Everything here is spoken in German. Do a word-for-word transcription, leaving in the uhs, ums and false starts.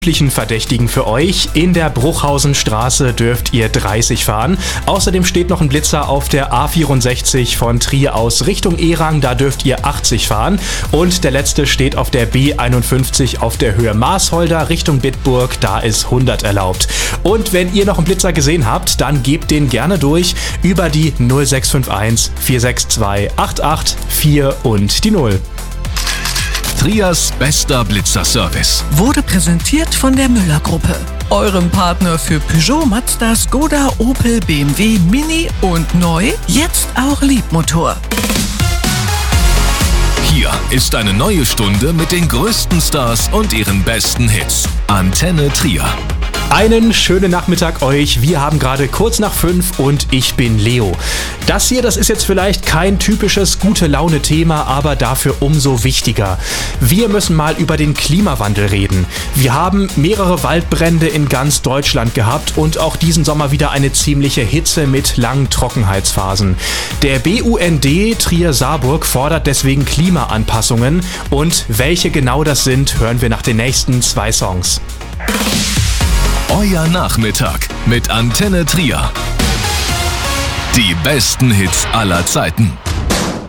üblichen Verdächtigen für euch. In der Bruchhausenstraße dürft ihr dreißig fahren. Außerdem steht noch ein Blitzer auf der A vierundsechzig von Trier aus Richtung Erang, da dürft ihr achtzig fahren. Und der letzte steht auf der B einundfünfzig auf der Höhe Maasholder Richtung Bitburg, da ist hundert erlaubt. Und wenn ihr noch einen Blitzer gesehen habt, dann gebt den gerne durch über die null sechs fünf eins vier sechs zwei acht acht vier und die null. Triers bester Blitzerservice wurde präsentiert von der Müller-Gruppe, eurem Partner für Peugeot, Mazda, Skoda, Opel, B M W, Mini und neu, jetzt auch Liebmotor. Hier ist eine neue Stunde mit den größten Stars und ihren besten Hits. Antenne Trier. Einen schönen Nachmittag euch. Wir haben gerade kurz nach fünf und ich bin Leo. Das hier, das ist jetzt vielleicht kein typisches Gute-Laune-Thema, aber dafür umso wichtiger. Wir müssen mal über den Klimawandel reden. Wir haben mehrere Waldbrände in ganz Deutschland gehabt und auch diesen Sommer wieder eine ziemliche Hitze mit langen Trockenheitsphasen. Der B U N D Trier-Saarburg fordert deswegen Klimaanpassungen und welche genau das sind, hören wir nach den nächsten zwei Songs. Euer Nachmittag mit Antenne Trier. Die besten Hits aller Zeiten.